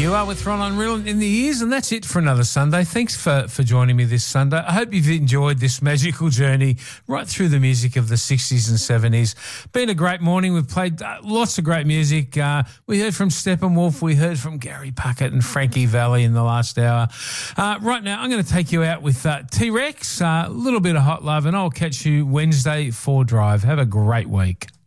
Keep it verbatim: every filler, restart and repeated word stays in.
You are with Ron Unreal in the ears, and that's it for another Sunday. Thanks for, for joining me this Sunday. I hope you've enjoyed this magical journey right through the music of the sixties and seventies. Been a great morning. We've played uh, lots of great music. Uh, we heard from Steppenwolf. We heard from Gary Puckett and Frankie Valli in the last hour. Uh, right now, I'm going to take you out with uh, T-Rex, a uh, little bit of Hot Love, and I'll catch you Wednesday for Drive. Have a great week.